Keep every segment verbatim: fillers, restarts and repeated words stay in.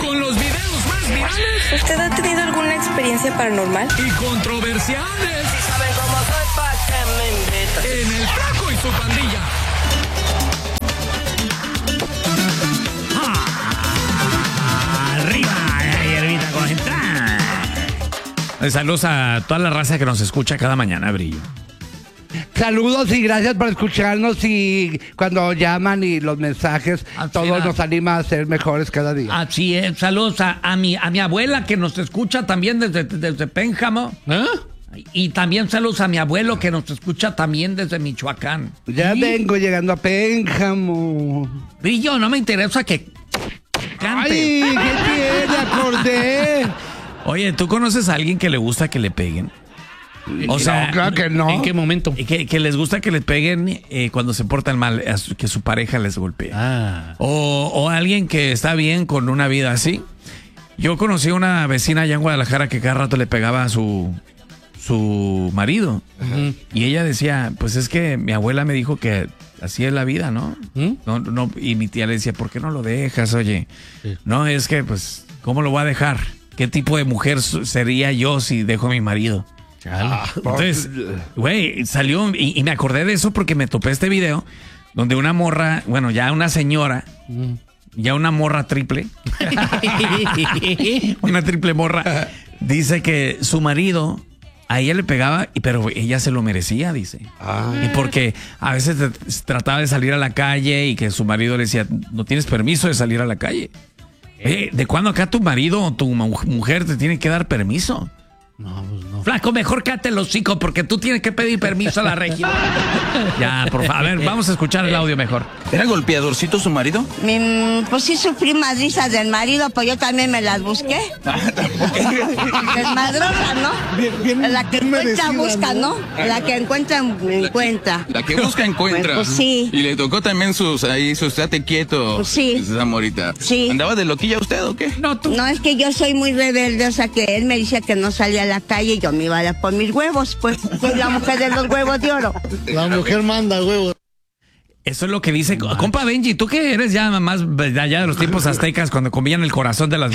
con los videos más virales. ¿Usted ha tenido alguna experiencia paranormal? Y controversiales. Si saben cómo soy, pa' que me invitan. En el Flaco y su pandilla. Ah, arriba, hierbita conectada. Saludos a toda la raza que nos escucha cada mañana, Brillo. Saludos y gracias por escucharnos y cuando llaman y los mensajes, Ah, todo sí, nos anima a ser mejores cada día. Así es, saludos a, a, mi, a mi abuela que nos escucha también desde, desde Pénjamo. ¿Eh? Y también saludos a mi abuelo que nos escucha también desde Michoacán. Ya ¿Sí? vengo llegando a Pénjamo. Brillo, no me interesa que cante. ¡Ay, qué tiene! Acordé. Oye, ¿tú conoces a alguien que le gusta que le peguen? O sea, No, claro que no. ¿En qué momento? Que, que les gusta que les peguen eh, cuando se portan mal, a su- que su pareja les golpea. Ah. O, o alguien que está bien con una vida así. Yo conocí a una vecina allá en Guadalajara que cada rato le pegaba a su, su marido. Ujú. Y ella decía, pues es que mi abuela me dijo que así es la vida, ¿no? ¿Mm? No, no, y mi tía le decía, ¿por qué no lo dejas, oye? Sí. No, es que, pues, ¿cómo lo voy a dejar? ¿Qué tipo de mujer su- sería yo si dejo a mi marido? Chale. Entonces, güey, salió y, y me acordé de eso porque me topé este video donde una morra, bueno, ya una señora, Mm. ya una morra triple, una triple morra, dice que su marido a ella le pegaba, y- pero ella se lo merecía, dice. Y porque a veces t- trataba de salir a la calle y que su marido le decía, no tienes permiso de salir a la calle. Eh, ¿de cuándo acá tu marido o tu mu- mujer te tiene que dar permiso? No, pues no. Flaco, mejor cállate el hocico porque tú tienes que pedir permiso a la región. Ya, por favor, a ver, vamos a escuchar el audio mejor. ¿Era golpeadorcito su marido? Mi- pues sí sufrí madrizas del marido, pues yo también me las busqué. Desmadrosa, ¿no? La que encuentra busca, ¿no? La que encuentra encuentra. La que busca encuentra. Pues sí. Y le tocó también sus ahí, sus estate quieto. Pues sí. Esa morita. Sí. ¿Andaba de loquilla usted o qué? No, tú. No, es que yo soy muy rebelde, o sea que él me decía que no salía a la calle y yo me iba a dar por mis huevos, pues soy la mujer de los huevos de oro. La mujer manda, huevo. Eso es lo que dice. Compa Benji, tú que eres ya más de allá de los tiempos aztecas cuando comían el corazón de las.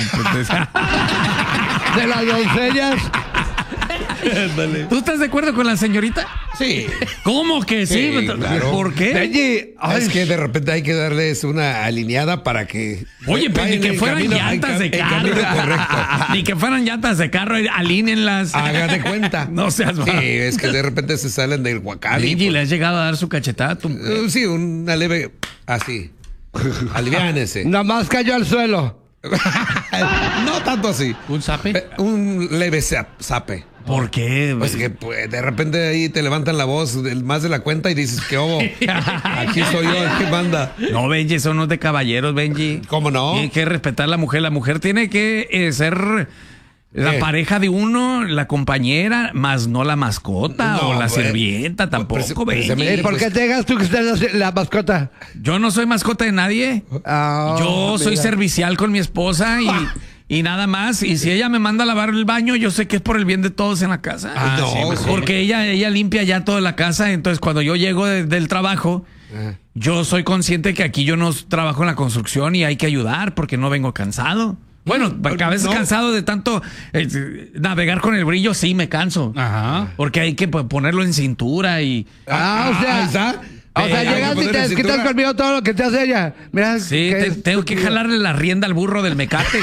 De las doncellas. ¿Tú estás de acuerdo con la señorita? Sí. ¿Cómo que sí? Sí, claro. ¿Por qué? Benji, ay, Es que de repente hay que darles una alineada para que. Oye, pero ni vayan que en fueran camino- llantas en de cam- en carro. camino correcto. Ni que fueran llantas de carro, alínenlas. Hagan de cuenta. No seas Sí, mal. es que de repente se salen del huacal. y, Benji, ¿le has llegado a dar su cachetada a tu mujer? pues, sí, una leve. Así. Aliviánese. nomás cayó al suelo. No tanto así. ¿Un zape? Eh, Un leve zap- zape. ¿Por qué? Pues que pues, de repente ahí te levantan la voz del- más de la cuenta y dices, ¿qué obo? Aquí soy yo, el que manda. No, Benji, eso no es de caballeros, Benji. ¿Cómo no? Tiene que respetar a la mujer. La mujer tiene que eh, ser la ¿Qué? pareja de uno, la compañera, más no la mascota No, o la pues, sirvienta tampoco, preci- Benji. precisamente- ¿Y por qué te dejas tú que seas la, la mascota? Yo no soy mascota de nadie. Ah, Yo soy mira. servicial con mi esposa y, y nada más. Y si ella me manda a lavar el baño, yo sé que es por el bien de todos en la casa. Ah, no, sí, pues, Porque ella, ella limpia ya toda la casa. Entonces, cuando yo llego de- del trabajo, yo soy consciente que aquí yo no trabajo en la construcción y hay que ayudar porque no vengo cansado. Bueno, a veces no. cansado de tanto eh, navegar con el brillo, sí me canso. Ajá. Porque hay que pues, ponerlo en cintura y... Ah, o sea, ahí está. o sea, Eh, llegas hay que y poner te en desquitas cintura. conmigo todo lo que te hace ella. Mira, Sí, que te- es- tengo que jalarle la rienda al burro del mecate.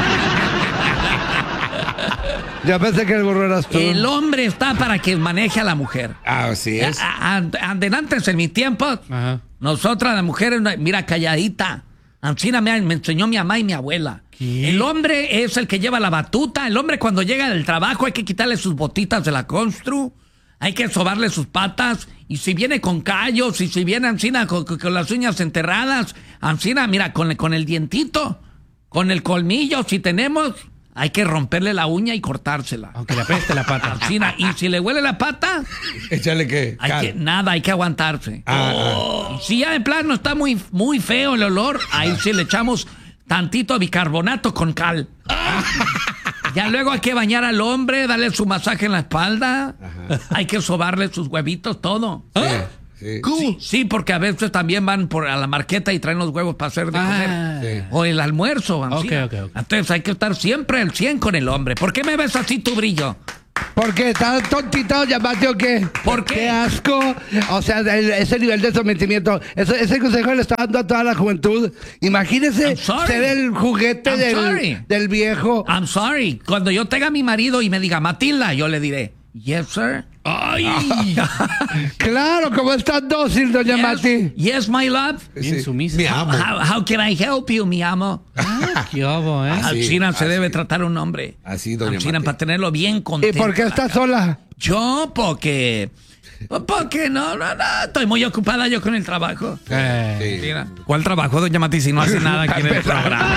Yo pensé que el burro eras tú. El hombre está para que maneje a la mujer. Ah, así es. A- a- Adelante, en mi tiempo, Ajá. nosotras las mujeres, mira, calladita. Ancina me, me enseñó mi mamá y mi abuela. El hombre es el que lleva la batuta. El hombre cuando llega del trabajo hay que quitarle sus botitas de la constru. Hay que sobarle sus patas. Y si viene con callos, y si viene Ancina con, con- con las uñas enterradas, Ancina, mira, con, con el dientito, con el colmillo, si tenemos, hay que romperle la uña y cortársela. Aunque le apeste la pata. Ancina, y si le huele la pata, Échale que. hay cal. que, nada, hay que aguantarse. Ah, Y si ya de plano está muy, muy feo el olor, ahí sí le echamos tantito bicarbonato con cal. Ya luego hay que bañar al hombre, darle su masaje en la espalda. Hay que sobarle sus huevitos, todo. Sí, Sí. Sí, sí, porque a veces también van por a la marqueta y traen los huevos para hacer de comer. Ah. Sí. O el almuerzo. así. Ok, ok, ok. Entonces hay que estar siempre al cien con el hombre. ¿Por qué me ves así tu brillo? ¿Por qué? ¿Estás tontito, Yamate, o qué? ¿Por qué? ¡Qué asco! O sea, el- ese nivel de sometimiento. Ese, ese consejo le está dando a toda la juventud. Imagínese I'm sorry. ser el juguete I'm sorry. del, del viejo. I'm sorry. Cuando yo tenga a mi marido y me diga Matilda, yo le diré, yes, sir. ¡Ay! Claro, como es tan dócil, doña Yes, Mati. yes, my love. Bien Sí. sumisa. Mi amo. How, how can I help you, mi amo? ¡Qué obo, eh! Al Así, China se así. debe tratar un hombre. Así, doña Al China Mati. para tenerlo bien ¿Y contento. por qué está sola? Yo, porque... Porque no, no, no. Estoy muy ocupada yo con el trabajo. Eh, Sí. Mira, ¿cuál trabajo, doña Mati, si no hace nada aquí en el programa?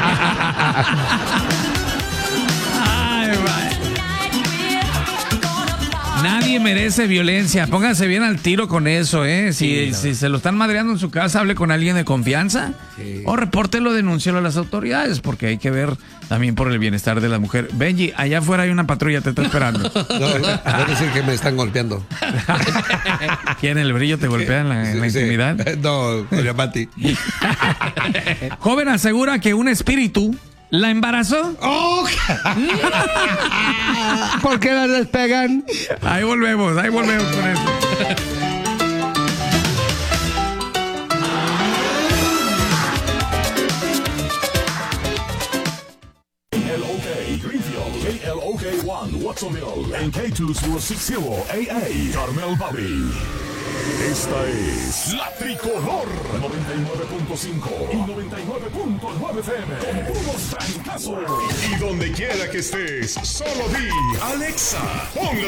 Ay, vaya. Nadie merece violencia. Pónganse bien al tiro con eso, ¿eh? Si, si se lo están madreando en su casa, hable con alguien de confianza. Sí. O repórtelo, denúncialo a las autoridades, porque hay que ver también por el bienestar de la mujer. Benji, allá afuera hay una patrulla, te está esperando. No, voy a decir que me están golpeando. ¿Quién el brillo te golpea en la, en la Sí, sí. intimidad? No, doña Mati. Joven asegura que un espíritu la embarazó. ¡Oh! ¿Por qué la despegan? Ahí volvemos, ahí volvemos con eso. L O K Greenfield, K L O K one Watsonville, en K dos cero seis cero A A, Carmel Valley. Esta es La Tricolor noventa y nueve punto cinco y noventa y nueve punto nueve F M. Con puros trancazos. Y donde quiera que estés, solo di Alexa, pon la